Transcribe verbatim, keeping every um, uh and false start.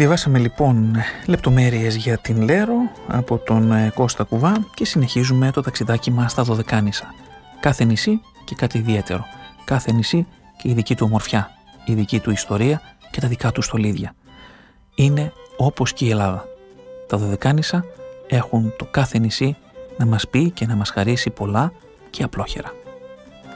Διαβάσαμε λοιπόν λεπτομέρειες για την Λέρο από τον Κώστα Κουβά και συνεχίζουμε το ταξιδάκι μας στα Δωδεκάνησα. Κάθε νησί και κάτι ιδιαίτερο. Κάθε νησί και η δική του ομορφιά, η δική του ιστορία και τα δικά του στολίδια. Είναι όπως και η Ελλάδα. Τα Δωδεκάνησα έχουν το κάθε νησί να μας πει και να μας χαρίσει πολλά και απλόχερα.